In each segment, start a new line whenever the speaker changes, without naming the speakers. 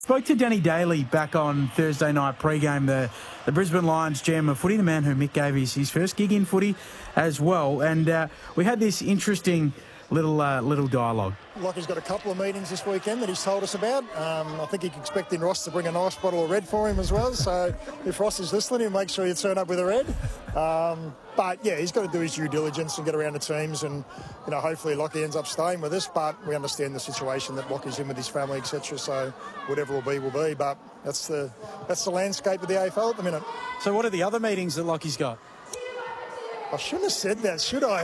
Spoke to Danny Daly back on Thursday night pre-game, the Brisbane Lions GM of footy, the man who Mick gave his first gig in footy as well. And we had this interesting little dialogue.
Lockie's got a couple of meetings this weekend that he's told us about. I think he's expecting Ross to bring a nice bottle of red for him as well. So if Ross is listening, he'll make sure you turn up with a red. But yeah, he's got to do his due diligence and get around the teams, and hopefully Lockie ends up staying with us. But we understand the situation that Lockie's in with his family, etc. So whatever will be. But that's the landscape of the AFL at the minute.
So what are the other meetings that Lockie's got?
I shouldn't have said that, should I?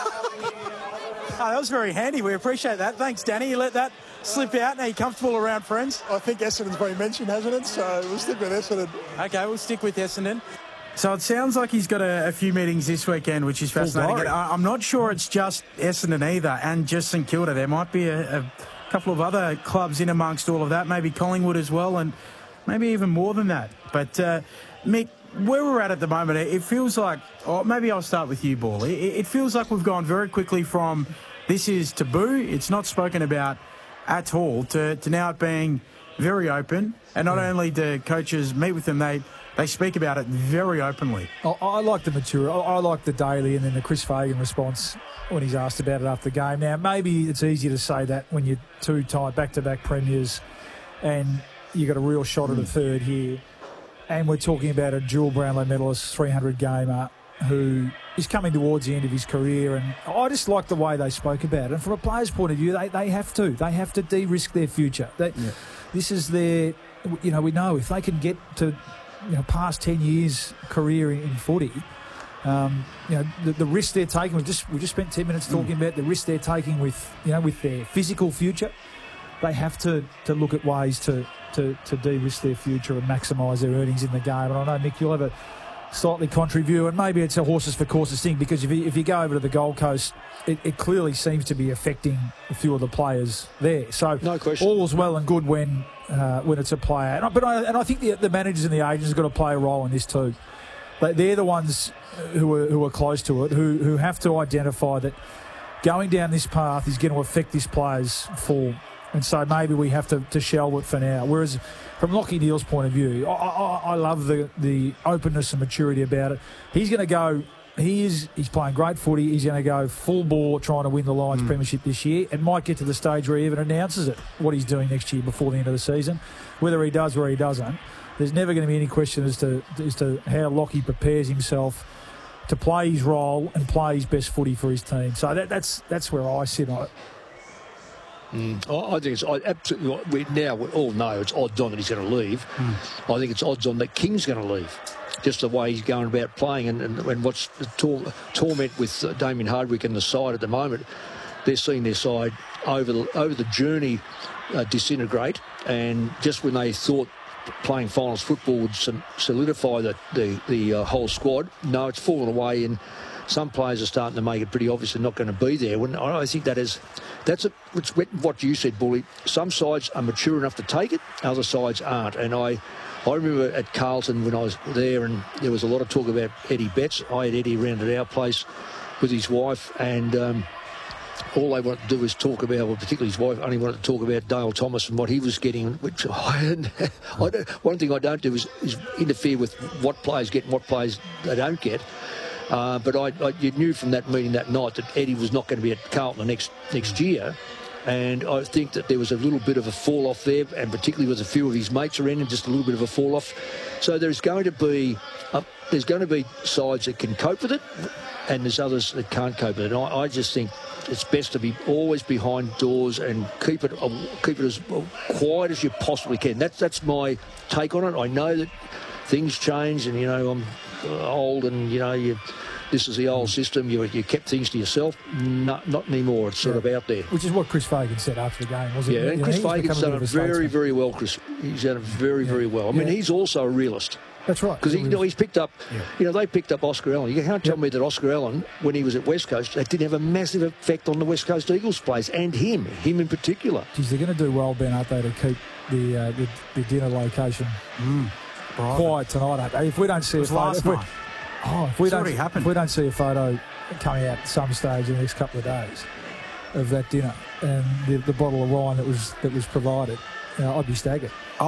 Oh, that was very handy. We appreciate that. Thanks, Danny. You let that slip out. Now you're comfortable around friends?
I think Essendon's been mentioned, hasn't it? So we'll stick with Essendon.
Okay, we'll stick with Essendon. So it sounds like he's got a few meetings this weekend, which is fascinating. I'm not sure it's just Essendon either and just St Kilda. There might be a couple of other clubs in amongst all of that, maybe Collingwood as well, and maybe even more than that. But, Mick, where we're at the moment, it feels like, or maybe I'll start with you, Ball. It feels like we've gone very quickly from this is taboo, it's not spoken about at all, to now it being very open. And not only do coaches meet with them, they speak about it very openly.
I like the mature. I like the Daly and then the Chris Fagan response when he's asked about it after the game. Now, maybe it's easier to say that when you're two back-to-back premiers and you've got a real shot at a third here. And we're talking about a dual Brownlow medalist, 300-gamer, who is coming towards the end of his career. And I just like the way they spoke about it. And from a player's point of view, they have to. They have to de-risk their future. This is their, we know if they can get to, past 10 years career in footy, the risk they're taking. We just spent 10 minutes talking about the risk they're taking with their physical future. They have to look at ways to de-risk their future and maximise their earnings in the game. And I know, Mick, you'll have a slightly contrary view, and maybe it's a horses for courses thing, because if you go over to the Gold Coast, it clearly seems to be affecting a few of the players there. So
no question.
All's well and good when it's a player. And I think the managers and the agents have got to play a role in this too. But they're the ones who are close to it, who have to identify that going down this path is going to affect this player's form. And so maybe we have to shelve it for now. Whereas from Lachie Neale's point of view, I love the openness and maturity about it. He's going to go, he's playing great footy. He's going to go full bore trying to win the Lions premiership this year, and might get to the stage where he even announces it, what he's doing next year before the end of the season. Whether he does or he doesn't, there's never going to be any question as to how Lachie prepares himself to play his role and play his best footy for his team. So that's where I sit on it.
I think it's absolutely. We all know it's odds on that he's going to leave. I think it's odds on that King's going to leave. Just the way he's going about playing, and what's the torment with Damien Hardwick and the side at the moment. They're seeing their side over the journey disintegrate, and just when they thought playing finals football would solidify the whole squad, no, it's fallen away, and some players are starting to make it pretty obvious they're not going to be there. When I think it's what you said, Bully. Some sides are mature enough to take it, other sides aren't. And I remember at Carlton when I was there, and there was a lot of talk about Eddie Betts. I had Eddie around at our place with his wife, and all they wanted to do was talk about, well, particularly his wife, only wanted to talk about Dale Thomas and what he was getting, which one thing I don't do is interfere with what players get and what players they don't get. But you knew from that meeting that night that Eddie was not going to be at Carlton next year, and I think that there was a little bit of a fall off there, and particularly with a few of his mates around him, just a little bit of a fall off. So there's going to be sides that can cope with it, and there's others that can't cope with it. And I just think it's best to be always behind doors and keep it as quiet as you possibly can. That's my take on it. I know that things change, and I'm old, and this is the old system. You kept things to yourself. Not anymore. It's sort of out there.
Which is what Chris Fagan said after the game, wasn't it?
Yeah, and Chris Fagan's done it very, very well, Chris. He's done it very, very well. I mean, he's also a realist.
That's right.
Because he's picked up, they picked up Oscar Allen. You can't tell me that Oscar Allen, when he was at West Coast, that didn't have a massive effect on the West Coast Eagles players, and him in particular.
Geez, they're going to do well, Ben, aren't they, to keep the dinner location quiet tonight. If we don't see a photo, if we don't see a photo coming out at some stage in the next couple of days of that dinner and the bottle of wine that was provided, I'd be staggered.